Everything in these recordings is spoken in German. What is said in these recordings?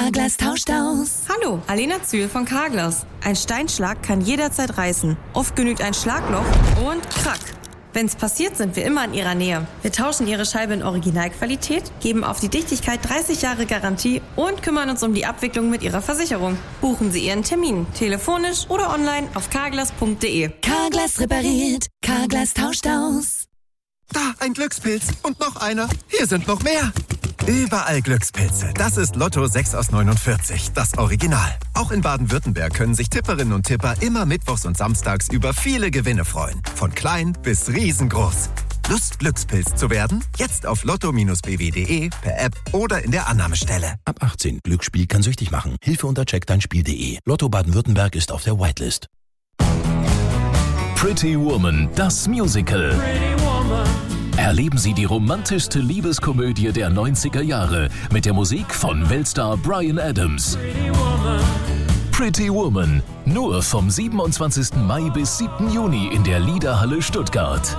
Carglass tauscht aus. Hallo, Alena Zühl von Carglass. Ein Steinschlag kann jederzeit reißen. Oft genügt ein Schlagloch und krack. Wenn's passiert, sind wir immer in Ihrer Nähe. Wir tauschen Ihre Scheibe in Originalqualität, geben auf die Dichtigkeit 30 Jahre Garantie und kümmern uns um die Abwicklung mit Ihrer Versicherung. Buchen Sie Ihren Termin, telefonisch oder online auf carglass.de. Carglass repariert, Carglass tauscht aus. Da, ein Glückspilz und noch einer. Hier sind noch mehr. Überall Glückspilze. Das ist Lotto 6 aus 49, das Original. Auch in Baden-Württemberg können sich Tipperinnen und Tipper immer mittwochs und samstags über viele Gewinne freuen. Von klein bis riesengroß. Lust, Glückspilz zu werden? Jetzt auf lotto-bw.de, per App oder in der Annahmestelle. Ab 18. Glücksspiel kann süchtig machen. Hilfe unter checkdeinspiel.de. Lotto Baden-Württemberg ist auf der Whitelist. Pretty Woman, das Musical. Erleben Sie die romantischste Liebeskomödie der 90er Jahre mit der Musik von Weltstar Bryan Adams. Pretty Woman, nur vom 27. Mai bis 7. Juni in der Liederhalle Stuttgart.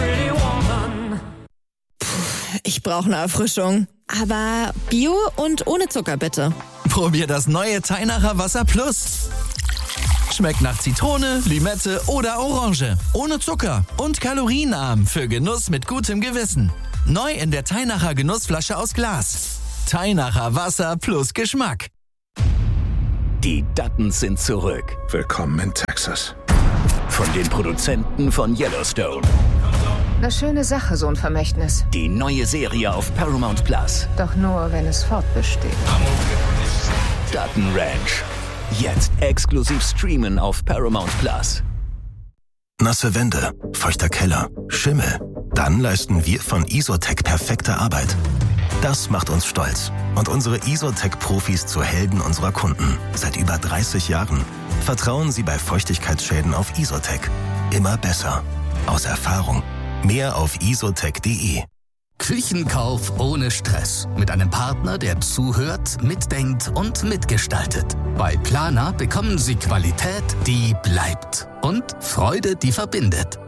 Ich brauche eine Erfrischung. Aber Bio und ohne Zucker bitte. Probier das neue Teinacher Wasser Plus. Schmeckt nach Zitrone, Limette oder Orange. Ohne Zucker und kalorienarm für Genuss mit gutem Gewissen. Neu in der Teinacher Genussflasche aus Glas. Teinacher Wasser plus Geschmack. Die Duttons sind zurück. Willkommen in Texas. Von den Produzenten von Yellowstone. Eine schöne Sache, so ein Vermächtnis. Die neue Serie auf Paramount Plus. Doch nur, wenn es fortbesteht. Dutton Ranch. Jetzt exklusiv streamen auf Paramount Plus. Nasse Wände, feuchter Keller, Schimmel. Dann leisten wir von Isotec perfekte Arbeit. Das macht uns stolz und unsere Isotec-Profis zu Helden unserer Kunden. Seit über 30 Jahren. Vertrauen Sie bei Feuchtigkeitsschäden auf Isotec. Immer besser. Aus Erfahrung. Mehr auf isotec.de. Küchenkauf ohne Stress. Mit einem Partner, der zuhört, mitdenkt und mitgestaltet. Bei Planer bekommen Sie Qualität, die bleibt. Und Freude, die verbindet.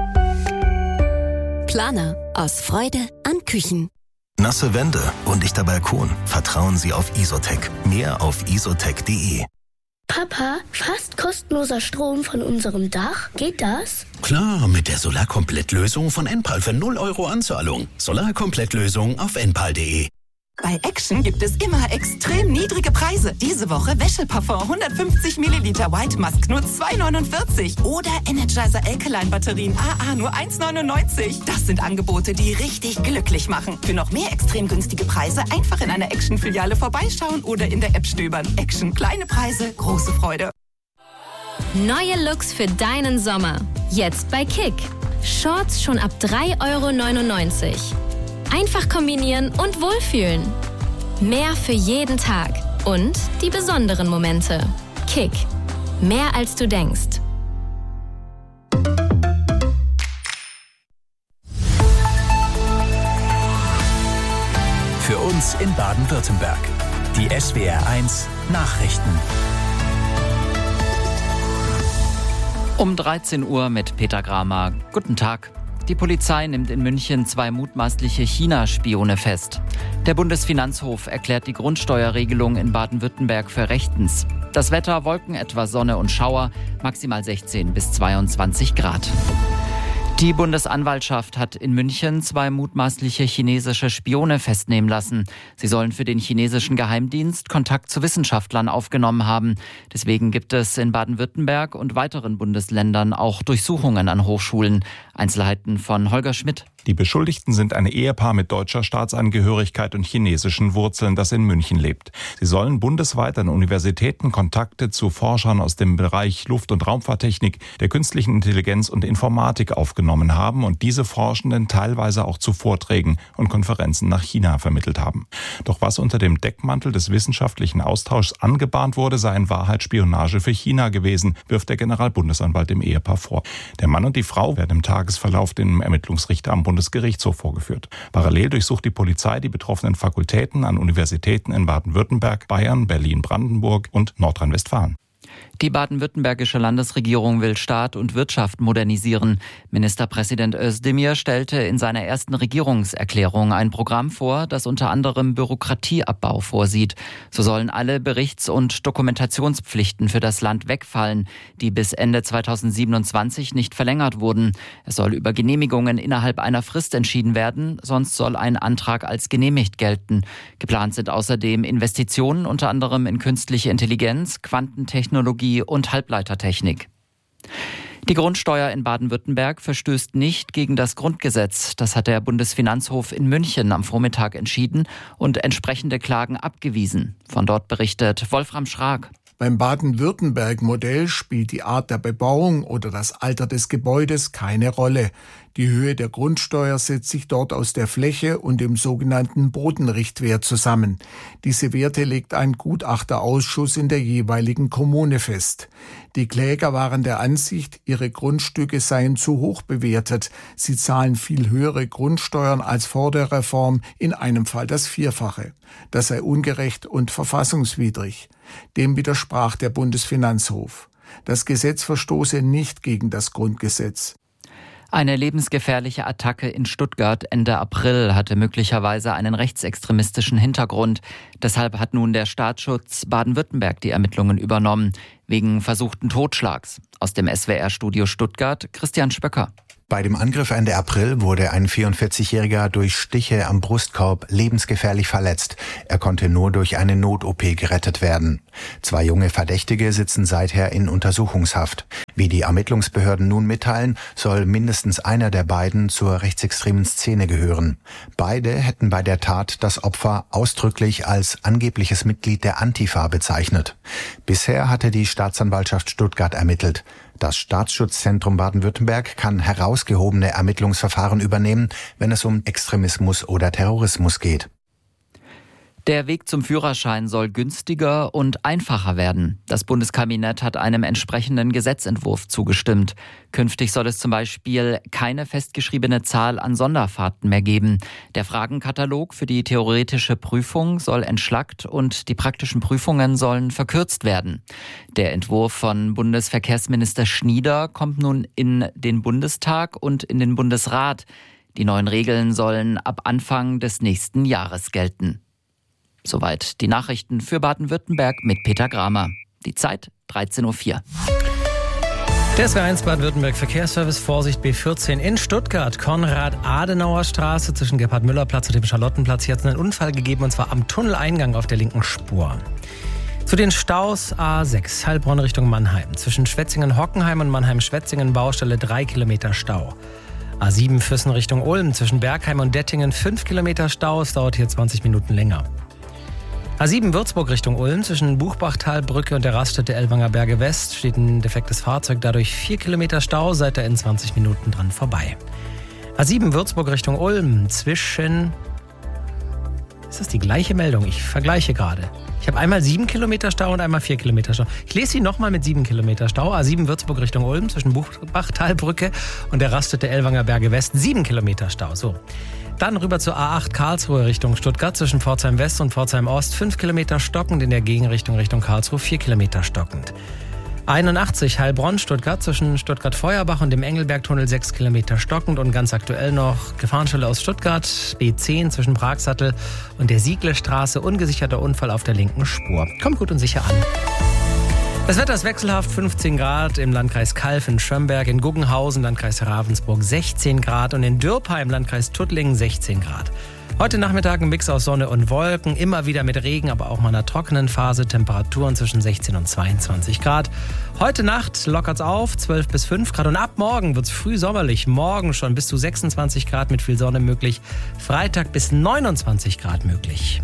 Planer. Aus Freude an Küchen. Nasse Wände, undichter Balkon. Vertrauen Sie auf Isotec. Mehr auf isotec.de. Papa, fast kostenloser Strom von unserem Dach. Geht das? Klar, mit der Solarkomplett-Lösung von Enpal für 0 € Anzahlung. Solarkomplett-Lösung auf enpal.de. Bei Action gibt es immer extrem niedrige Preise. Diese Woche Wäscheparfum 150 Milliliter White Musk nur 2,49. Oder Energizer Alkaline Batterien AA nur 1,99. Das sind Angebote, die richtig glücklich machen. Für noch mehr extrem günstige Preise einfach in einer Action-Filiale vorbeischauen oder in der App stöbern. Action, kleine Preise, große Freude. Neue Looks für deinen Sommer. Jetzt bei Kick. Shorts schon ab 3,99 € Einfach kombinieren und wohlfühlen. Mehr für jeden Tag und die besonderen Momente. Kick. Mehr als du denkst. Für uns in Baden-Württemberg. Die SWR1 Nachrichten. Um 13 Uhr mit Peter Gramer. Guten Tag. Die Polizei nimmt in München 2 mutmaßliche China-Spione fest. Der Bundesfinanzhof erklärt die Grundsteuerregelung in Baden-Württemberg für rechtens. Das Wetter: Wolken, etwa Sonne und Schauer, maximal 16 bis 22 Grad. Die Bundesanwaltschaft hat in München 2 mutmaßliche chinesische Spione festnehmen lassen. Sie sollen für den chinesischen Geheimdienst Kontakt zu Wissenschaftlern aufgenommen haben. Deswegen gibt es in Baden-Württemberg und weiteren Bundesländern auch Durchsuchungen an Hochschulen. Einzelheiten von Holger Schmidt. Die Beschuldigten sind ein Ehepaar mit deutscher Staatsangehörigkeit und chinesischen Wurzeln, das in München lebt. Sie sollen bundesweit an Universitäten Kontakte zu Forschern aus dem Bereich Luft- und Raumfahrttechnik, der künstlichen Intelligenz und Informatik aufgenommen haben und diese Forschenden teilweise auch zu Vorträgen und Konferenzen nach China vermittelt haben. Doch was unter dem Deckmantel des wissenschaftlichen Austauschs angebahnt wurde, sei in Wahrheit Spionage für China gewesen, wirft der Generalbundesanwalt dem Ehepaar vor. Der Mann und die Frau werden im Tagesverlauf dem Ermittlungsrichter am Bundesgerichtshof vorgeführt. Parallel durchsucht die Polizei die betroffenen Fakultäten an Universitäten in Baden-Württemberg, Bayern, Berlin, Brandenburg und Nordrhein-Westfalen. Die baden-württembergische Landesregierung will Staat und Wirtschaft modernisieren. Ministerpräsident Özdemir stellte in seiner ersten Regierungserklärung ein Programm vor, das unter anderem Bürokratieabbau vorsieht. So sollen alle Berichts- und Dokumentationspflichten für das Land wegfallen, die bis Ende 2027 nicht verlängert wurden. Es soll über Genehmigungen innerhalb einer Frist entschieden werden, sonst soll ein Antrag als genehmigt gelten. Geplant sind außerdem Investitionen unter anderem in künstliche Intelligenz, Quantentechnologie und Halbleitertechnik. Die Grundsteuer in Baden-Württemberg verstößt nicht gegen das Grundgesetz. Das hat der Bundesfinanzhof in München am Vormittag entschieden und entsprechende Klagen abgewiesen. Von dort berichtet Wolfram Schrag. Beim Baden-Württemberg-Modell spielt die Art der Bebauung oder das Alter des Gebäudes keine Rolle. Die Höhe der Grundsteuer setzt sich dort aus der Fläche und dem sogenannten Bodenrichtwert zusammen. Diese Werte legt ein Gutachterausschuss in der jeweiligen Kommune fest. Die Kläger waren der Ansicht, ihre Grundstücke seien zu hoch bewertet. Sie zahlen viel höhere Grundsteuern als vor der Reform, in einem Fall das Vierfache. Das sei ungerecht und verfassungswidrig. Dem widersprach der Bundesfinanzhof. Das Gesetz verstoße nicht gegen das Grundgesetz. Eine lebensgefährliche Attacke in Stuttgart Ende April hatte möglicherweise einen rechtsextremistischen Hintergrund. Deshalb hat nun der Staatsschutz Baden-Württemberg die Ermittlungen übernommen, wegen versuchten Totschlags. Aus dem SWR-Studio Stuttgart, Christian Spöcker. Bei dem Angriff Ende April wurde ein 44-Jähriger durch Stiche am Brustkorb lebensgefährlich verletzt. Er konnte nur durch eine Not-OP gerettet werden. 2 junge Verdächtige sitzen seither in Untersuchungshaft. Wie die Ermittlungsbehörden nun mitteilen, soll mindestens einer der beiden zur rechtsextremen Szene gehören. Beide hätten bei der Tat das Opfer ausdrücklich als angebliches Mitglied der Antifa bezeichnet. Bisher hatte die Staatsanwaltschaft Stuttgart ermittelt. Das Staatsschutzzentrum Baden-Württemberg kann herausgehobene Ermittlungsverfahren übernehmen, wenn es um Extremismus oder Terrorismus geht. Der Weg zum Führerschein soll günstiger und einfacher werden. Das Bundeskabinett hat einem entsprechenden Gesetzentwurf zugestimmt. Künftig soll es zum Beispiel keine festgeschriebene Zahl an Sonderfahrten mehr geben. Der Fragenkatalog für die theoretische Prüfung soll entschlackt und die praktischen Prüfungen sollen verkürzt werden. Der Entwurf von Bundesverkehrsminister Schnieder kommt nun in den Bundestag und in den Bundesrat. Die neuen Regeln sollen ab Anfang des nächsten Jahres gelten. Soweit die Nachrichten für Baden-Württemberg mit Peter Gramer. Die Zeit 13.04 Uhr. Der SWR1 Baden-Württemberg Verkehrsservice, Vorsicht B14 in Stuttgart. Konrad-Adenauer-Straße zwischen Gebhard-Müller-Platz und dem Charlottenplatz. Hier hat es einen Unfall gegeben, und zwar am Tunneleingang auf der linken Spur. Zu den Staus A6 Heilbronn Richtung Mannheim. Zwischen Schwetzingen-Hockenheim und Mannheim-Schwetzingen Baustelle 3 Kilometer Stau. A7 Füssen Richtung Ulm. Zwischen Bergheim und Dettingen 5 Kilometer Stau. Es dauert hier 20 Minuten länger. A7 Würzburg Richtung Ulm, zwischen Buchbachtalbrücke und der Raststätte Ellwanger Berge West steht ein defektes Fahrzeug, dadurch 4 Kilometer Stau, seid ihr in 20 Minuten dran vorbei. A7 Würzburg Richtung Ulm, zwischen... Ist das die gleiche Meldung? Ich vergleiche gerade. Ich habe einmal 7 Kilometer Stau und einmal 4 Kilometer Stau. Ich lese sie nochmal mit 7 Kilometer Stau. A7 Würzburg Richtung Ulm, zwischen Buchbachtalbrücke und der Raststätte Ellwanger Berge West, 7 Kilometer Stau. So. Dann rüber zur A8 Karlsruhe Richtung Stuttgart, zwischen Pforzheim West und Pforzheim Ost 5 Kilometer stockend, in der Gegenrichtung Richtung Karlsruhe 4 Kilometer stockend. 81 Heilbronn Stuttgart, zwischen Stuttgart-Feuerbach und dem Engelbergtunnel 6 Kilometer stockend, und ganz aktuell noch Gefahrenstelle aus Stuttgart, B10 zwischen Pragsattel und der Sieglestraße, ungesicherter Unfall auf der linken Spur. Kommt gut und sicher an. Das Wetter ist wechselhaft, 15 Grad im Landkreis Calw in Schömberg, in Guggenhausen, Landkreis Ravensburg 16 Grad und in Dürpheim, Landkreis Tuttlingen 16 Grad. Heute Nachmittag ein Mix aus Sonne und Wolken, immer wieder mit Regen, aber auch mal einer trockenen Phase, Temperaturen zwischen 16 und 22 Grad. Heute Nacht lockert's auf, 12 bis 5 Grad, und ab morgen wird's früh sommerlich, morgen schon bis zu 26 Grad mit viel Sonne möglich, Freitag bis 29 Grad möglich.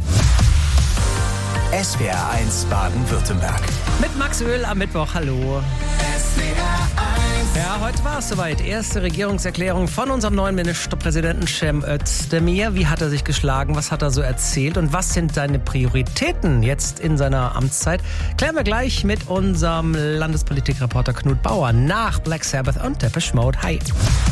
SWR1 Baden-Württemberg. Mit Max Öl am Mittwoch, hallo. SWR1. Ja, heute war es soweit. Erste Regierungserklärung von unserem neuen Ministerpräsidenten Cem Özdemir. Wie hat er sich geschlagen? Was hat er so erzählt? Und was sind seine Prioritäten jetzt in seiner Amtszeit? Klären wir gleich mit unserem Landespolitikreporter Knut Bauer nach Black Sabbath und Depeche Mode. Hi.